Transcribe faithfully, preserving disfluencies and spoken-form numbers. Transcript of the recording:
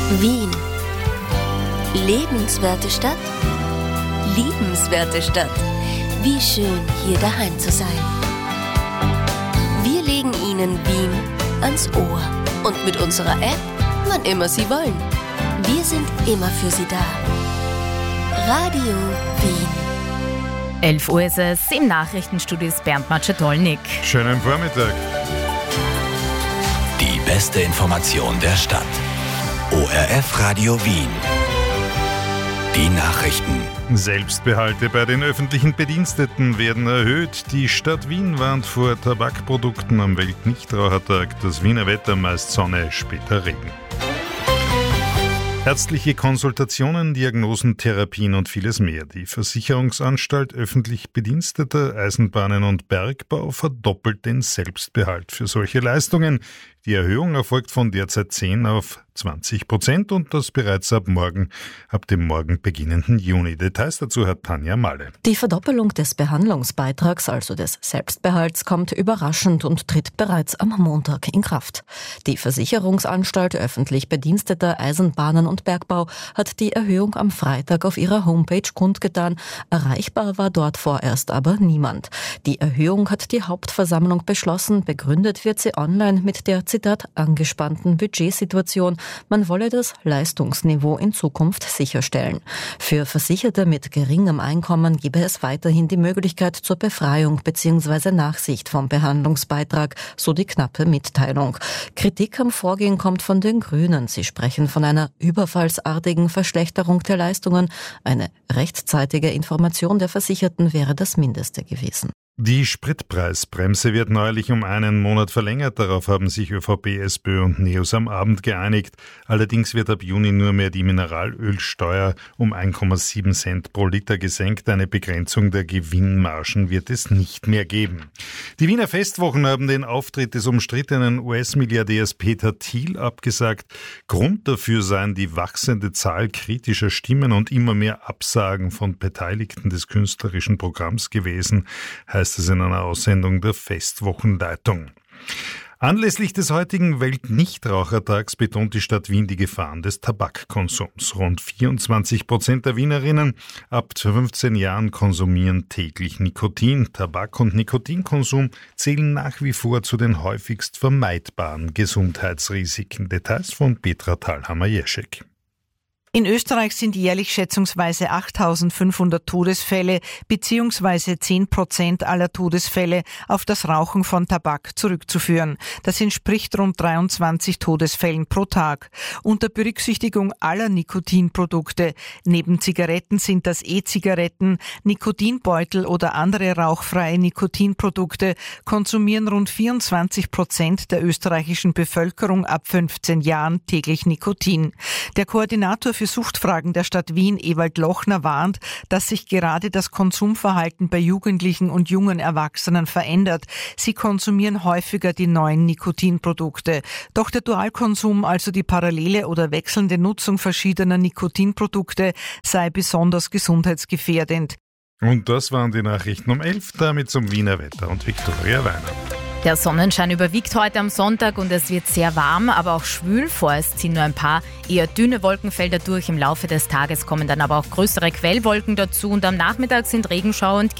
Wien. Lebenswerte Stadt, liebenswerte Stadt. Wie schön, hier daheim zu sein. Wir legen Ihnen Wien ans Ohr. Und mit unserer App, wann immer Sie wollen. Wir sind immer für Sie da. Radio Wien. elf Uhr ist es, im Nachrichtenstudio ist Bernd Maczetolnik. Schönen Vormittag. Die beste Information der Stadt. O R F Radio Wien. Die Nachrichten. Selbstbehalte bei den öffentlichen Bediensteten werden erhöht. Die Stadt Wien warnt vor Tabakprodukten am Weltnichtrauchertag. Das Wiener Wetter meist Sonne, später Regen. Ärztliche Konsultationen, Diagnosen, Therapien und vieles mehr. Die Versicherungsanstalt öffentlich Bediensteter, Eisenbahnen und Bergbau verdoppelt den Selbstbehalt für solche Leistungen. Die Erhöhung erfolgt von derzeit zehn auf zwanzig Prozent und das bereits ab morgen, ab dem morgen beginnenden Juni. Details dazu hat Tanja Malle. Die Verdoppelung des Behandlungsbeitrags, also des Selbstbehalts, kommt überraschend und tritt bereits am Montag in Kraft. Die Versicherungsanstalt öffentlich Bediensteter, Eisenbahnen und Bergbau hat die Erhöhung am Freitag auf ihrer Homepage kundgetan. Erreichbar war dort vorerst aber niemand. Die Erhöhung hat die Hauptversammlung beschlossen. Begründet wird sie online mit der Zitat angespannten Budgetsituation. Man wolle das Leistungsniveau in Zukunft sicherstellen. Für Versicherte mit geringem Einkommen gebe es weiterhin die Möglichkeit zur Befreiung bzw. Nachsicht vom Behandlungsbeitrag, so die knappe Mitteilung. Kritik am Vorgehen kommt von den Grünen. Sie sprechen von einer überfallsartigen Verschlechterung der Leistungen. Eine rechtzeitige Information der Versicherten wäre das Mindeste gewesen. Die Spritpreisbremse wird neuerlich um einen Monat verlängert. Darauf haben sich ÖVP, SPÖ und NEOS am Abend geeinigt. Allerdings wird ab Juni nur mehr die Mineralölsteuer um eins Komma sieben Cent pro Liter gesenkt. Eine Begrenzung der Gewinnmargen wird es nicht mehr geben. Die Wiener Festwochen haben den Auftritt des umstrittenen U S-Milliardärs Peter Thiel abgesagt. Grund dafür seien die wachsende Zahl kritischer Stimmen und immer mehr Absagen von Beteiligten des künstlerischen Programms gewesen, heißt es in einer Aussendung der Festwochenleitung. Anlässlich des heutigen Weltnichtrauchertags betont die Stadt Wien die Gefahren des Tabakkonsums. Rund vierundzwanzig Prozent der Wienerinnen ab fünfzehn Jahren konsumieren täglich Nikotin. Tabak- und Nikotinkonsum zählen nach wie vor zu den häufigst vermeidbaren Gesundheitsrisiken. Details von Petra Thalhammer-Jeschek. In Österreich sind jährlich schätzungsweise achttausendfünfhundert Todesfälle bzw. zehn Prozent aller Todesfälle auf das Rauchen von Tabak zurückzuführen. Das entspricht rund dreiundzwanzig Todesfällen pro Tag. Unter Berücksichtigung aller Nikotinprodukte, neben Zigaretten sind das E-Zigaretten, Nikotinbeutel oder andere rauchfreie Nikotinprodukte, konsumieren rund vierundzwanzig Prozent der österreichischen Bevölkerung ab fünfzehn Jahren täglich Nikotin. Der Koordinator für Suchtfragen der Stadt Wien, Ewald Lochner, warnt, dass sich gerade das Konsumverhalten bei Jugendlichen und jungen Erwachsenen verändert. Sie konsumieren häufiger die neuen Nikotinprodukte. Doch der Dualkonsum, also die parallele oder wechselnde Nutzung verschiedener Nikotinprodukte, sei besonders gesundheitsgefährdend. Und das waren die Nachrichten um elf, damit zum Wiener Wetter und Viktoria Weiner. Der Sonnenschein überwiegt heute am Sonntag und es wird sehr warm, aber auch schwül. Vorerst ziehen nur ein paar eher dünne Wolkenfelder durch. Im Laufe des Tages kommen dann aber auch größere Quellwolken dazu und am Nachmittag sind Regenschauer und